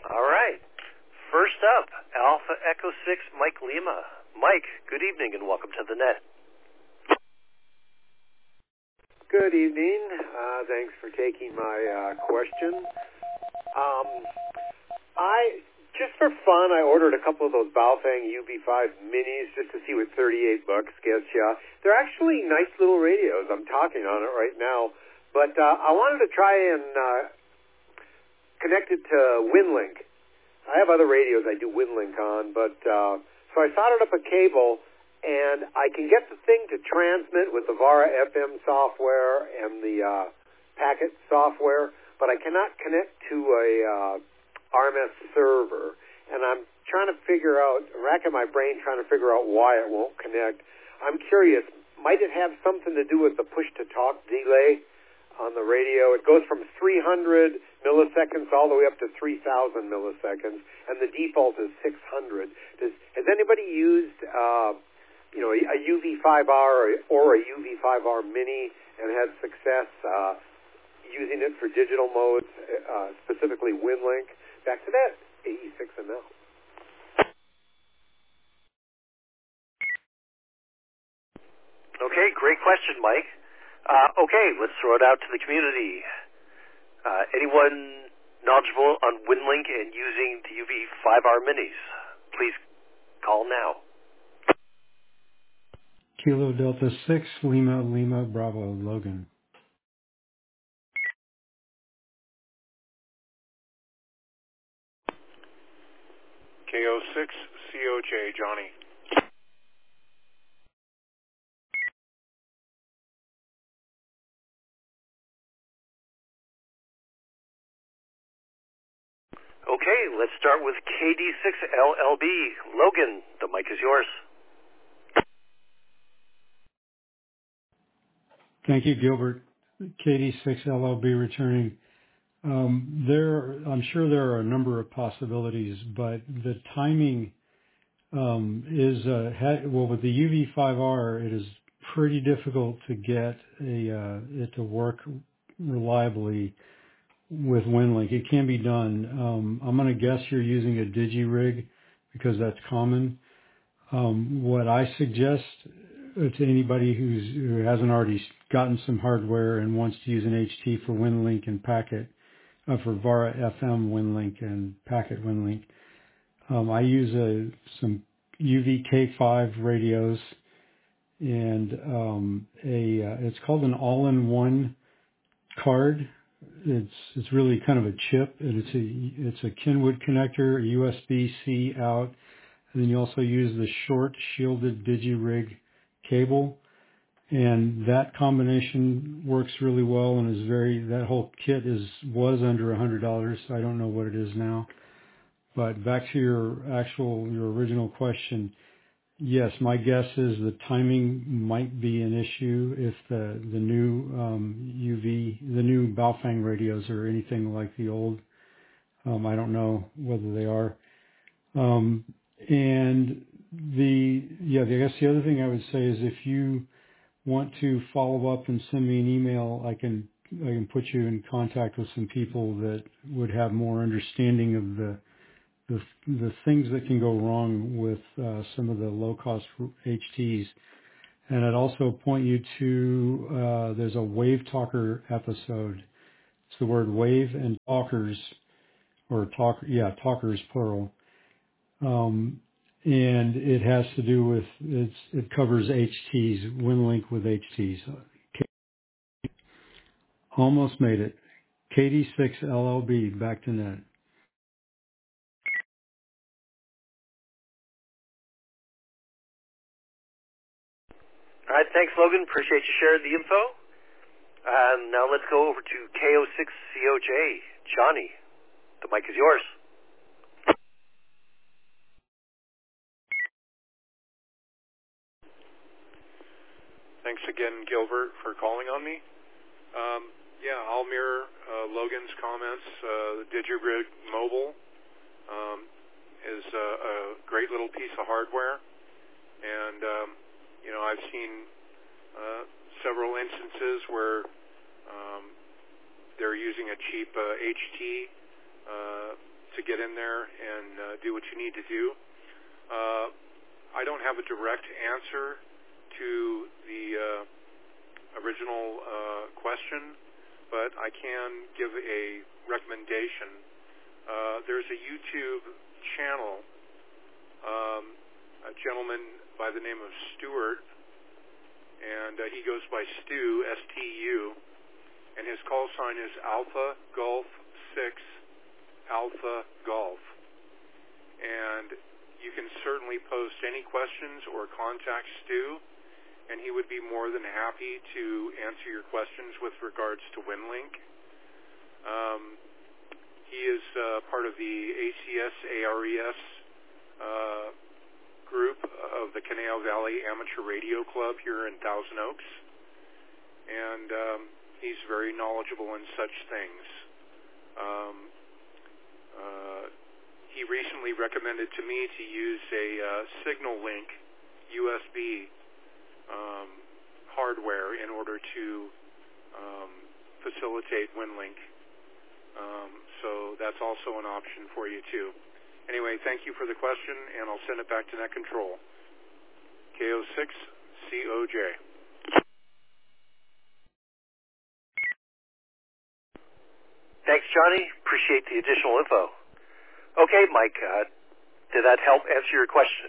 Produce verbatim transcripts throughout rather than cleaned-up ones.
All right. First up, Alpha Echo six, Mike Lima. Mike, good evening and welcome to the net. Good evening. Uh, thanks for taking my uh, question. Um, I just for fun, I ordered a couple of those Baofeng U V five minis just to see what thirty-eight bucks gets you. They're actually nice little radios. I'm talking on it right now, but uh, I wanted to try and uh, connect it to WinLink. I have other radios I do WinLink on, but uh, so I soldered up a cable, and I can get the thing to transmit with the VARA F M software and the uh, packet software, but I cannot connect to a uh, R M S server, and I'm trying to figure out, racking my brain trying to figure out why it won't connect. I'm curious, might it have something to do with the push-to-talk delay on the radio? It goes from three hundred milliseconds all the way up to three thousand milliseconds, and the default is six hundred. Does, has anybody used, uh, you know, a, a U V five R or, or a U V five R Mini and had success uh, using it for digital modes, uh, specifically WinLink? Back to that, eighty-six M L. Okay, great question, Mike. Uh, okay, let's throw it out to the community. Uh, anyone knowledgeable on WinLink and using the U V five R minis? Please call now. Kilo Delta six, Lima, Lima, Bravo, Logan. K O six, C O J, Johnny. Okay, let's start with K D six L L B. Logan, the mic is yours. Thank you, Gilbert. K D six L L B returning. Um, there, I'm sure there are a number of possibilities, but the timing um, is uh, ha- well with the U V five R. It is pretty difficult to get a uh, it to work reliably with WinLink. It can be done. Um, I'm going to guess you're using a DigiRig because that's common. Um, what I suggest to anybody who's, who hasn't already gotten some hardware and wants to use an H T for WinLink and Packet, uh, for VARA F M WinLink and Packet WinLink, um, I use a, some U V K five radios and um, a uh, it's called an all-in-one card. It's it's really kind of a chip, and it's a it's a Kenwood connector, a U S B C out, and then you also use the short shielded DigiRig cable, and that combination works really well and is very. That whole kit is was under a hundred dollars. I don't know what it is now. But back to your actual your original question. Yes, my guess is the timing might be an issue if the the new um, U V, the new Baofeng radios are anything like the old. Um, I don't know whether they are. Um, and the yeah, I guess the other thing I would say is if you want to follow up and send me an email, I can I can put you in contact with some people that would have more understanding of the the the things that can go wrong with uh, some of the low-cost H Ts. And I'd also point you to, uh, there's a Wave Talker episode. It's the word wave and talkers, or talk, yeah, talkers plural. Um, and it has to do with, it's, it covers H Ts, WinLink with H Ts. Almost made it. K D six L L B, back to net. All right, thanks, Logan. Appreciate you sharing the info. Um, now let's go over to K O six C O J. Johnny, the mic is yours. Thanks again, Gilbert, for calling on me. Um, yeah, I'll mirror uh, Logan's comments. Uh, the DigiRig Mobile um, is a, a great little piece of hardware, and um, you know, I've seen uh, several instances where um, they're using a cheap uh, H T uh, to get in there and uh, do what you need to do. Uh, I don't have a direct answer to the uh, original uh, question, but I can give a recommendation. Uh, there's a YouTube channel, um, a gentleman by the name of Stuart, and uh, he goes by Stu, S T U, and his call sign is Alpha Golf six, Alpha Golf. And you can certainly post any questions or contact Stu, and he would be more than happy to answer your questions with regards to WinLink. Um, he is uh, part of the A C S A R E S uh, group of the Canal Valley Amateur Radio Club here in Thousand Oaks, and um, he's very knowledgeable in such things. Um, uh, he recently recommended to me to use a uh, Signal Link U S B um, hardware in order to um, facilitate WinLink. Um, so that's also an option for you too. Anyway, thank you for the question, and I'll send it back to Net Control. K O six C O J. Thanks, Johnny. Appreciate the additional info. Okay, Mike, uh, did that help answer your question?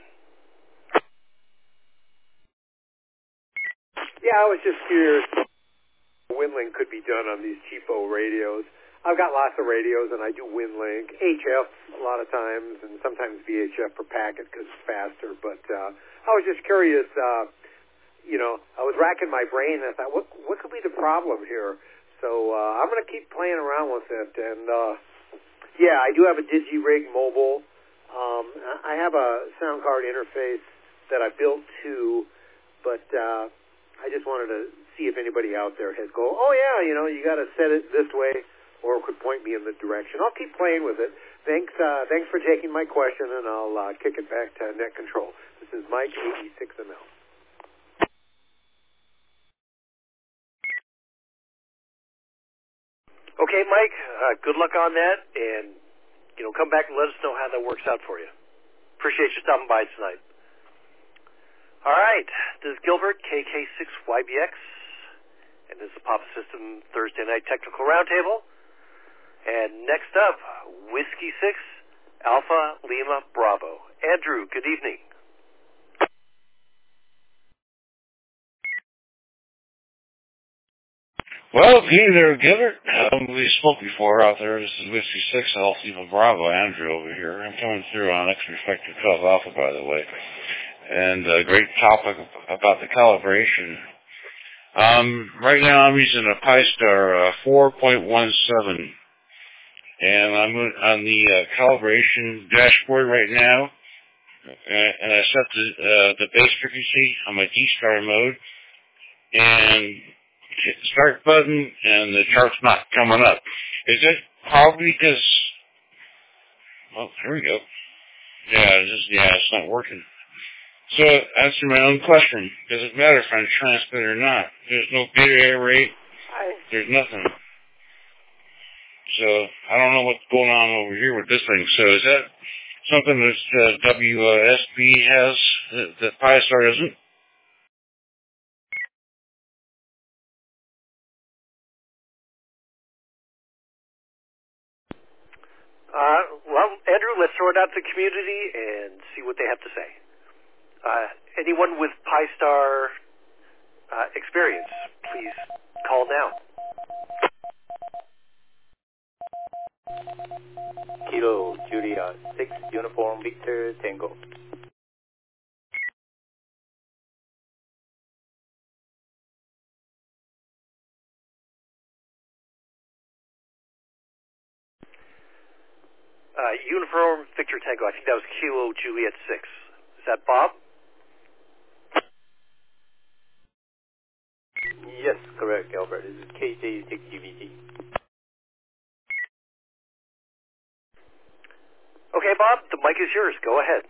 Yeah, I was just curious. WinLink could be done on these cheapo radios. I've got lots of radios, and I do WinLink, H F a lot of times, and sometimes V H F per packet because it's faster. But uh, I was just curious. Uh, you know, I was racking my brain, and I thought, what what could be the problem here? So uh, I'm going to keep playing around with it. And uh, yeah, I do have a DigiRig mobile. Um, I have a sound card interface that I built too, but uh, I just wanted to see if anybody out there had go, oh yeah, you know, you got to set it this way, or could point me in the direction. I'll keep playing with it. Thanks, uh, thanks for taking my question, and I'll uh, kick it back to Net Control. This is Mike, eighty-six M L. Okay, Mike, uh, good luck on that, and, you know, come back and let us know how that works out for you. Appreciate you stopping by tonight. All right, this is Gilbert, K K six Y B X, and this is the Papa System Thursday Night Technical Roundtable. And next up, Whiskey six, Alpha Lima Bravo. Andrew, good evening. Well, hey there, Gilbert. Um, we spoke before out there. This is Whiskey six, Alpha Lima Bravo. Andrew over here. I'm coming through on X Reflector twelve Alpha, by the way. And a great topic about the calibration. Um, right now I'm using a Pi-Star uh, four point one seven. And I'm on the uh, calibration dashboard right now. And, and I set the, uh, the base frequency on my D-Star mode. And hit the start button, and the chart's not coming up. Is it probably because... Well, here we go. Yeah, it's just, yeah, it's not working. So, answer my own question. Does it matter if I'm transmit or not? There's no beta error rate. There's nothing. So, I don't know what's going on over here with this thing. So, is that something that uh, W S B has that, that Pi-Star isn't? Uh, well, Andrew, let's throw it out to the community and see what they have to say. Uh, anyone with Pi-Star uh, experience, please call now. Kilo Julia six Uniform Victor Tango. Uh, Uniform Victor Tango, I think that was Kilo Juliet six. Is that Bob? Yes, correct, Gilbert. This is K J six U V T. Okay, Bob, the mic is yours. Go ahead.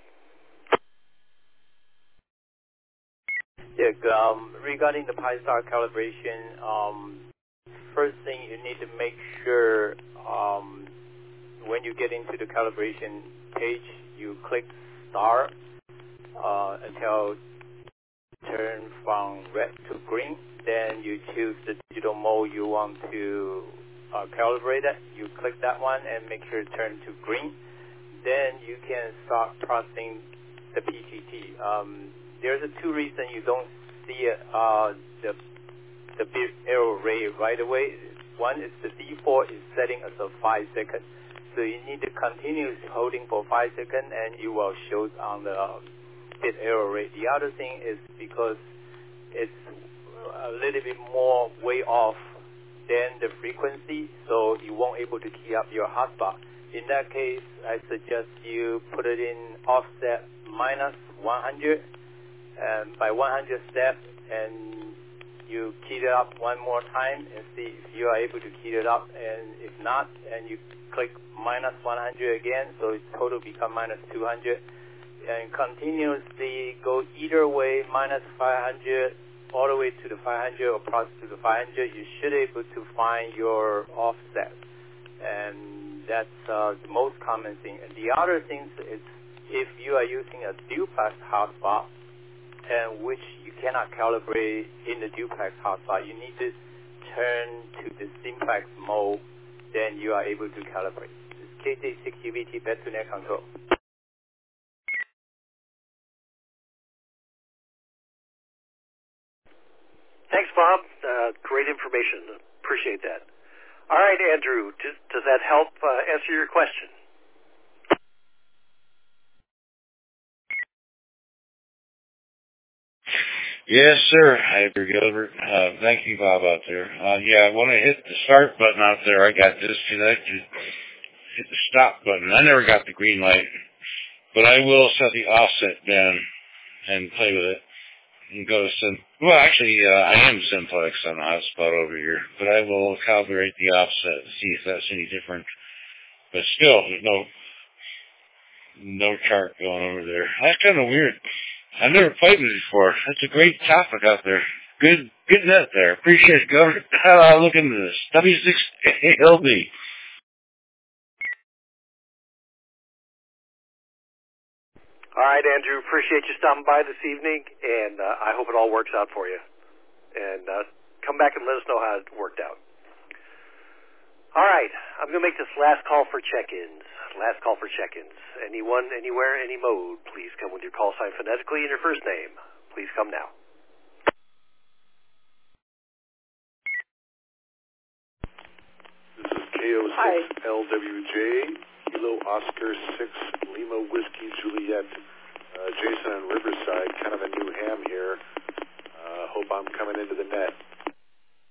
Yeah, um, regarding the Pi-Star calibration, um, first thing you need to make sure um, when when you get into the calibration page, you click star uh, until turn from red to green. Then you choose the digital mode you want to uh, calibrate it. You click that one and make sure it turn to green. Then you can start processing the P T T. Um, there's a two reasons you don't see it, uh, the the bit error rate right away. One is the default is setting as a five second, so you need to continue holding for five seconds, and you will show on the bit error rate. The other thing is because it's a little bit more way off than the frequency, so you won't able to key up your hotspot. In that case, I suggest you put it in offset minus one hundred, and by one hundred steps, and you key it up one more time and see if you are able to key it up, and if not, and you click minus one hundred again, so it total become minus two hundred, and continuously go either way, minus five hundred all the way to the five hundred or plus to the five hundred. You should be able to find your offset, and that's uh, the most common thing. And the other thing is if you are using a duplex hotspot, and which you cannot calibrate in the duplex hotspot, you need to turn to the simplex mode, then you are able to calibrate. This is K T six U B T Bed to Net Control. Thanks, Bob. Uh, great information. Appreciate that. All right, Andrew, does, does that help uh, answer your question? Yes, sir. Hi, Mister Gilbert. Uh, thank you, Bob, out there. Uh, yeah, when I hit the start button out there, I got disconnected. Hit the stop button. I never got the green light, but I will set the offset down and play with it and go to sim. Well, actually, uh, I am simplex on the hotspot over here, but I will calibrate the offset and see if that's any different. But still, there's no no chart going over there. That's kind of weird. I've never played with it before. That's a great topic out there. Good, good net there. Appreciate it, Governor. I'll look into this. W six L B. All right, Andrew. Appreciate you stopping by this evening, and uh, I hope it all works out for you. And uh, come back and let us know how it worked out. All right. I'm going to make this last call for check-ins. Last call for check-ins. Anyone, anywhere, any mode, please come with your call sign phonetically and your first name. Please come now. This is K O six L W J, Kilo Oscar six